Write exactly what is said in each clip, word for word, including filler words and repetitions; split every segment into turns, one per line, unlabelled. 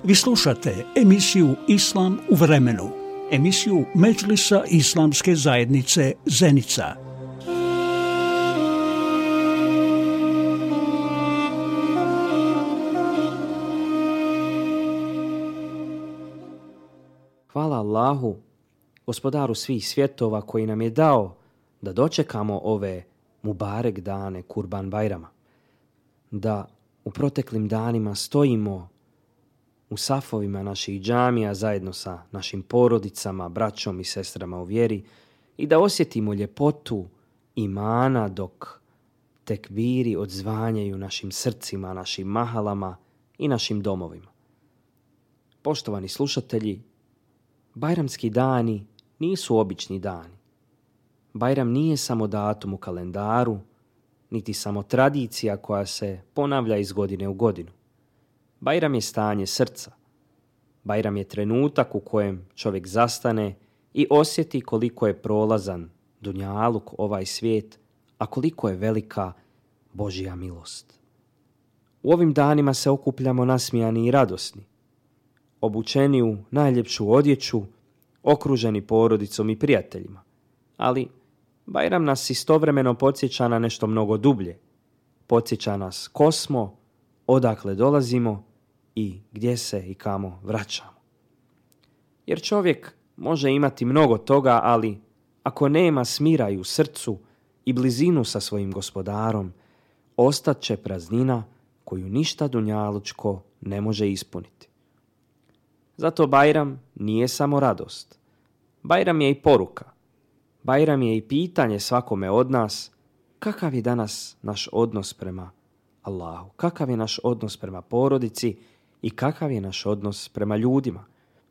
Vi slušate emisiju Islam u vremenu, emisiju Medžlisa Islamske zajednice Zenica.
Hvala Allahu, gospodaru svih svjetova, koji nam je dao da dočekamo ove Mubarek dane Kurban Bajrama. Da u proteklim danima stojimo u safovima naših džamija zajedno sa našim porodicama, braćom i sestrama u vjeri i da osjetimo ljepotu imana dok tekbiri odzvanjaju našim srcima, našim mahalama i našim domovima. Poštovani slušatelji, Bajramski dani nisu obični dani. Bajram nije samo datum u kalendaru, niti samo tradicija koja se ponavlja iz godine u godinu. Bajram je stanje srca. Bajram je trenutak u kojem čovjek zastane i osjeti koliko je prolazan dunjaluk, ovaj svijet, a koliko je velika Božja milost. U ovim danima se okupljamo nasmijani i radosni, obučeni u najljepšu odjeću, okruženi porodicom i prijateljima. Ali Bajram nas istovremeno podsjeća na nešto mnogo dublje. Podsjeća nas ko smo, odakle dolazimo i gdje se i kamo vraćamo. Jer čovjek može imati mnogo toga, ali ako nema smira i u srcu i blizinu sa svojim gospodarom, ostat će praznina koju ništa dunjalučko ne može ispuniti. Zato Bajram nije samo radost. Bajram je i poruka. Bajram je i pitanje svakome od nas kakav je danas naš odnos prema Allahu, kakav je naš odnos prema porodici i kakav je naš odnos prema ljudima.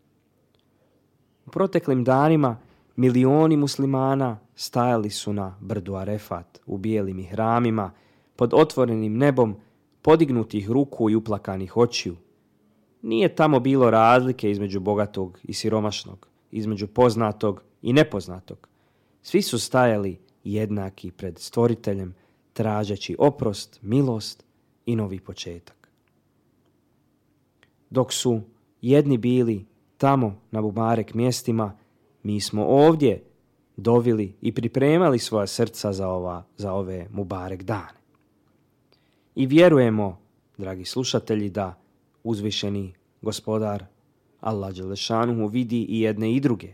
U proteklim danima milioni muslimana stajali su na brdu Arefat u bijelim ihramima, pod otvorenim nebom, podignutih ruku i uplakanih očiju. Nije tamo bilo razlike između bogatog i siromašnog, između poznatog i nepoznatog. Svi su stajali jednaki pred Stvoriteljem, tražeći oprost, milost i novi početak. Dok su jedni bili tamo na Mubarek mjestima, mi smo ovdje dovili i pripremali svoja srca za, ova, za ove Mubarek dane. I vjerujemo, dragi slušatelji, da uzvišeni gospodar Allah dželešanuhu vidi i jedne i druge.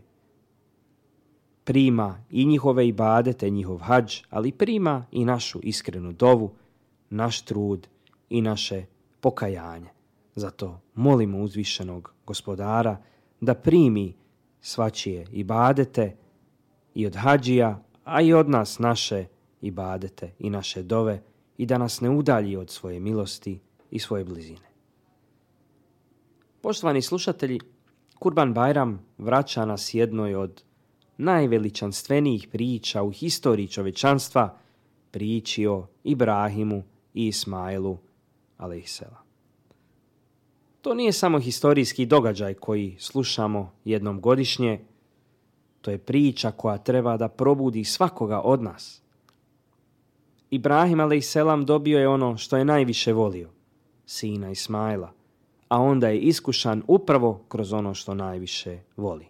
Prima i njihove ibadete, njihov hadž, ali prima i našu iskrenu dovu, naš trud i naše pokajanje. Zato molimo uzvišenog gospodara da primi svačije ibadete i od hadžija, a i od nas naše ibadete i naše dove i da nas ne udalji od svoje milosti i svoje blizine. Poštovani slušatelji, Kurban Bajram vraća nas jednoj od najveličanstvenijih priča u historiji čovječanstva, priči o Ibrahimu i Ismailu alejselam. To nije samo historijski događaj koji slušamo jednom godišnje, to je priča koja treba da probudi svakoga od nas. Ibrahim alejselam dobio je ono što je najviše volio, sina Ismaila, a onda je iskušan upravo kroz ono što najviše voli.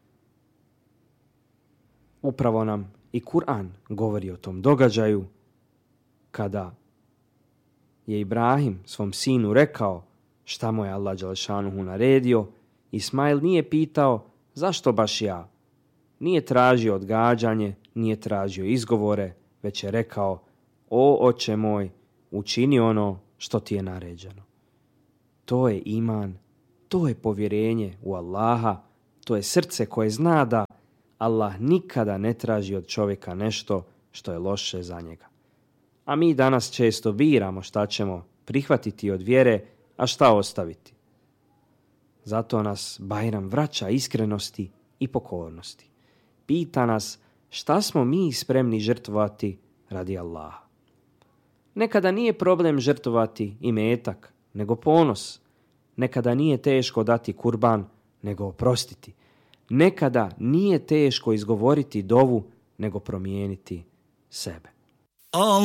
Upravo nam i Kur'an govori o tom događaju kada je Ibrahim svom sinu rekao šta mu je Allah dželešanuhu naredio. Ismail nije pitao zašto baš ja, nije tražio odgađanje, nije tražio izgovore, već je rekao o oče moj, učini ono što ti je naređeno. To je iman, to je povjerenje u Allaha, to je srce koje zna da Allah nikada ne traži od čovjeka nešto što je loše za njega. A mi danas često biramo šta ćemo prihvatiti od vjere, a šta ostaviti. Zato nas Bajram vraća iskrenosti i pokornosti. Pita nas šta smo mi spremni žrtvovati radi Allaha. Nekada nije problem žrtvovati imetak, nego ponos. Nekada nije teško dati kurban, nego oprostiti. Nekada nije teško izgovoriti dovu, nego promijeniti sebe.